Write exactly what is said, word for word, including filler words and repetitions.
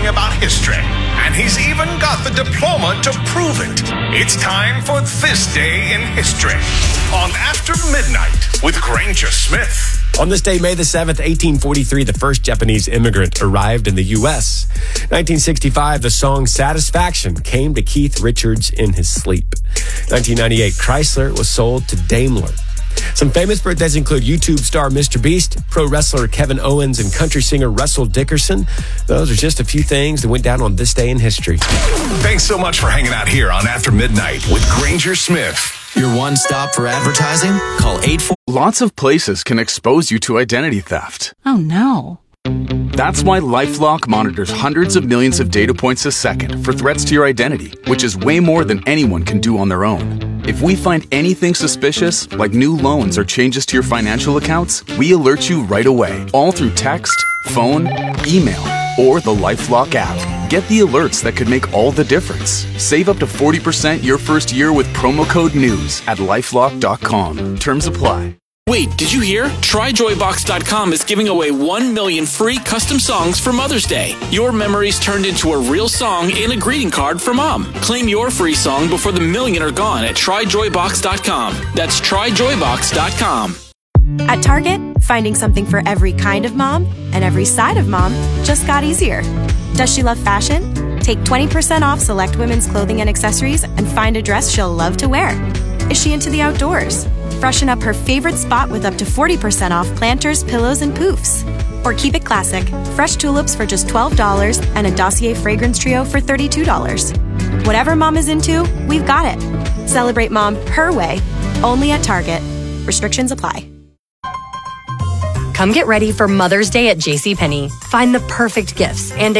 about history. And he's even got the diploma to prove it. It's time for This Day in History on After Midnight with Granger Smith. On this day, May the seventh, eighteen forty-three, the first Japanese immigrant arrived in the U S nineteen sixty-five, the song Satisfaction came to Keith Richards in his sleep. nineteen ninety-eight, Chrysler was sold to Daimler. Some famous birthdays include YouTube star Mister Beast, pro wrestler Kevin Owens, and country singer Russell Dickerson. Those are just a few things that went down on this day in history. Thanks so much for hanging out here on After Midnight with Granger Smith. Your one stop for advertising? Call eight four. Lots of places can expose you to identity theft. Oh no. That's why LifeLock monitors hundreds of millions of data points a second for threats to your identity, which is way more than anyone can do on their own. If we find anything suspicious, like new loans or changes to your financial accounts, we alert you right away, all through text, phone, email, or the LifeLock app. Get the alerts that could make all the difference. Save up to forty percent your first year with promo code NEWS at lifelock dot com. Terms apply. Wait, did you hear? Try joy box dot com is giving away one million free custom songs for Mother's Day. Your memories turned into a real song and a greeting card for Mom. Claim your free song before the million are gone at try joy box dot com. That's try joy box dot com. At Target, finding something for every kind of mom and every side of mom just got easier. Does she love fashion? Take twenty percent off select women's clothing and accessories and find a dress she'll love to wear. Is she into the outdoors? Freshen up her favorite spot with up to forty percent off planters, pillows, and poofs. Or keep it classic. Fresh tulips for just twelve dollars and a Dossier fragrance trio for thirty-two dollars. Whatever mom is into, we've got it. Celebrate mom her way, only at Target. Restrictions apply. Come get ready for Mother's Day at JCPenney. Find the perfect gifts and